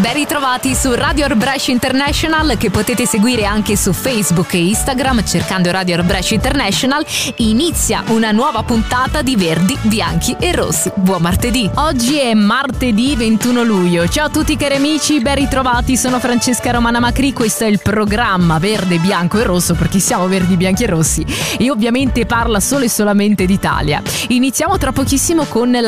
Ben ritrovati su Radio Air Brescia International, che potete seguire anche su Facebook e Instagram cercando Radio Air Brescia International. Inizia una nuova puntata di Verdi, Bianchi e Rossi. Buon martedì! Oggi è martedì 21 luglio. Ciao a tutti cari amici, ben ritrovati. Sono Francesca Romana Macri. Questo è il programma Verde, Bianco e Rosso, perché siamo Verdi, Bianchi e Rossi e ovviamente parla solo e solamente d'Italia. Iniziamo tra pochissimo con la